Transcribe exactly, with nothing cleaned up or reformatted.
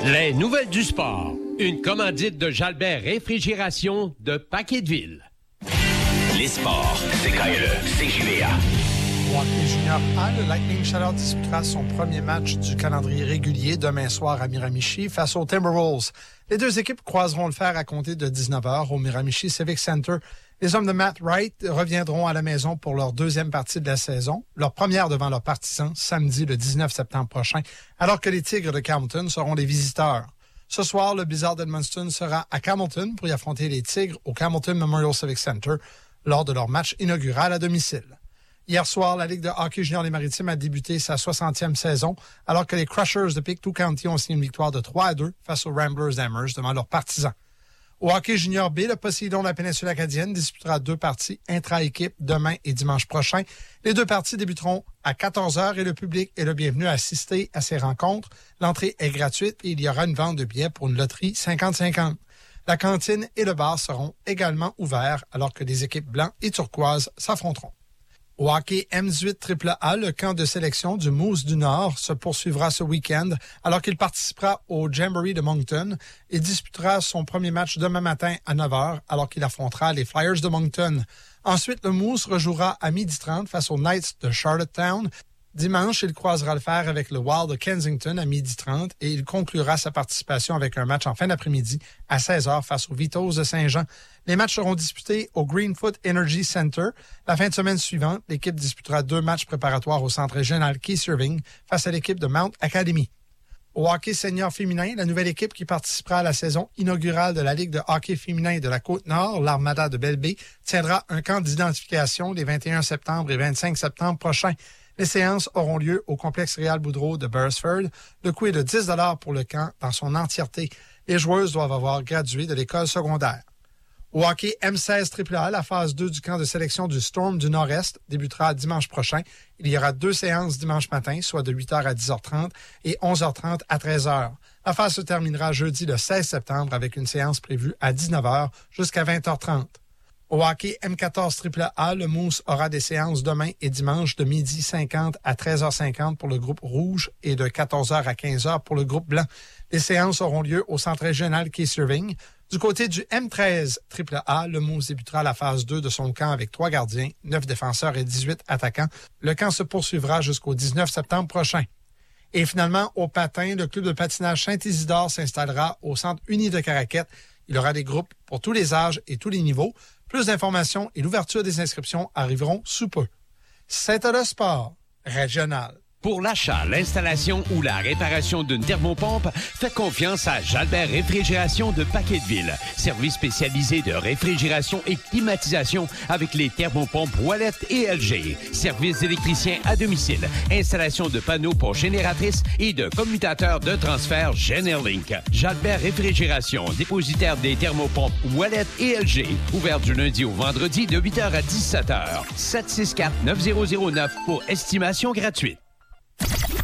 Les nouvelles du sport. Une commandite de Jalbert Réfrigération de Paqueteville. Les sports, c'est K L E, C J V A. Au hockey junior A, le Lightning Chaleur disputera son premier match du calendrier régulier demain soir à Miramichi face aux Timberwolves. Les deux équipes croiseront le fer à compter de dix-neuf heures au Miramichi Civic Center. Les hommes de Matt Wright reviendront à la maison pour leur deuxième partie de la saison, leur première devant leurs partisans, samedi le dix-neuf septembre prochain, alors que les Tigres de Carleton seront les visiteurs. Ce soir, le Blizzard d'Edmundston sera à Carleton pour y affronter les Tigres au Carleton Memorial Civic Center lors de leur match inaugural à domicile. Hier soir, la Ligue de hockey junior des Maritimes a débuté sa soixantième saison, alors que les Crushers de Pictou County ont signé une victoire de trois à deux face aux Ramblers d'Amherst devant leurs partisans. Au hockey junior B, le Poséidon de la péninsule acadienne disputera deux parties intra-équipe demain et dimanche prochain. Les deux parties débuteront à quatorze heures et le public est le bienvenu à assister à ces rencontres. L'entrée est gratuite et il y aura une vente de billets pour une loterie cinquante cinquante. La cantine et le bar seront également ouverts alors que les équipes blancs et turquoises s'affronteront. Au hockey M dix-huit triple A, le camp de sélection du Moose du Nord se poursuivra ce week-end alors qu'il participera au Jamboree de Moncton et disputera son premier match demain matin à neuf heures alors qu'il affrontera les Flyers de Moncton. Ensuite, le Moose rejouera à midi trente face aux Knights de Charlottetown. Dimanche, il croisera le fer avec le Wild de Kensington à midi trente et il conclura sa participation avec un match en fin d'après-midi à seize heures face aux Vitos de Saint-Jean. Les matchs seront disputés au Greenfoot Energy Center. La fin de semaine suivante, l'équipe disputera deux matchs préparatoires au centre régional Keith Irving face à l'équipe de Mount Academy. Au hockey senior féminin, la nouvelle équipe qui participera à la saison inaugurale de la Ligue de hockey féminin de la Côte-Nord, l'Armada de Belle-Baie, tiendra un camp d'identification les vingt et un septembre et vingt-cinq septembre prochains. Les séances auront lieu au complexe Réal Boudreau de Beresford. Le coût est de dix dollars pour le camp dans son entièreté. Les joueuses doivent avoir gradué de l'école secondaire. Au hockey M seize triple A, la phase deux du camp de sélection du Storm du Nord-Est débutera dimanche prochain. Il y aura deux séances dimanche matin, soit de huit heures à dix heures trente et onze heures trente à treize heures. La phase se terminera jeudi le seize septembre avec une séance prévue à dix-neuf heures jusqu'à vingt heures trente. Au hockey M quatorze triple A, le Moose aura des séances demain et dimanche de midi cinquante à treize heures cinquante pour le groupe rouge et de quatorze heures à quinze heures pour le groupe blanc. Les séances auront lieu au centre régional Keith Irving. Du côté du M treize triple A, le Moose débutera la phase deux de son camp avec trois gardiens, neuf défenseurs et dix-huit attaquants. Le camp se poursuivra jusqu'au dix-neuf septembre prochain. Et finalement, au patin, le club de patinage Saint-Isidore s'installera au centre uni de Caraquette. Il y aura des groupes pour tous les âges et tous les niveaux. Plus d'informations et l'ouverture des inscriptions arriveront sous peu. Saint-Olas Sport, régional. Pour l'achat, l'installation ou la réparation d'une thermopompe, faites confiance à Jalbert Réfrigération de Paqueteville. Service spécialisé de réfrigération et climatisation avec les thermopompes Wallet et L G. Service d'électricien à domicile. Installation de panneaux pour génératrices et de commutateurs de transfert Generlink. Jalbert Réfrigération, dépositaire des thermopompes Wallet et L G. Ouvert du lundi au vendredi de huit heures à dix-sept heures. sept six quatre neuf zéro zéro neuf pour estimation gratuite.